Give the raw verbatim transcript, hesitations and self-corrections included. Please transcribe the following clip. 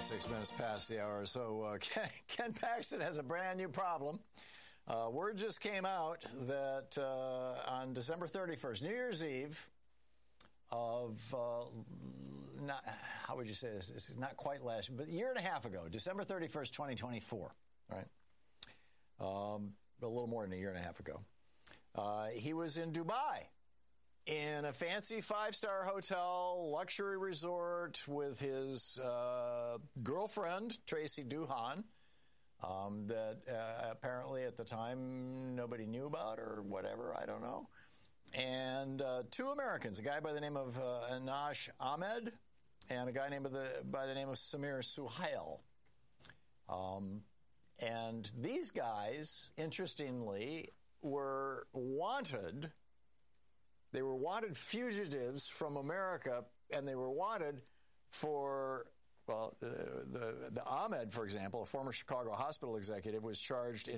Six minutes past the hour. So uh, Ken, Ken Paxton has a brand new problem. Uh, word just came out that uh, on December thirty-first, New Year's Eve of, uh, not, how would you say this? It's not quite last, but a year and a half ago, December thirty-first, twenty twenty-four, right? Um, a little more than a year and a half ago. Uh, he was in Dubai in a fancy five-star hotel, luxury resort with his uh, girlfriend, Tracy Duhan, um, that uh, apparently at the time nobody knew about or whatever, I don't know. And uh, two Americans, a guy by the name of uh, Anash Ahmed and a guy named the, by the name of Samir Suhail. Um, and these guys, interestingly, were wanted. They were wanted fugitives from America, and they were wanted for, well, the, the, the Ahmed, for example, a former Chicago hospital executive, was charged in